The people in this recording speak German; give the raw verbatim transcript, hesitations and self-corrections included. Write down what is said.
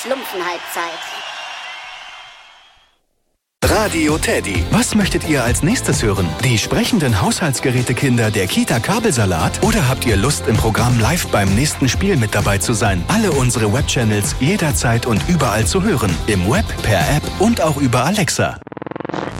Schlumpfenhalbzeit. Radio Teddy. Was möchtet ihr als nächstes hören? Die sprechenden Haushaltsgerätekinder der Kita Kabelsalat? Oder habt ihr Lust, im Programm live beim nächsten Spiel mit dabei zu sein? Alle unsere Webchannels jederzeit und überall zu hören. Im Web, per App und auch über Alexa.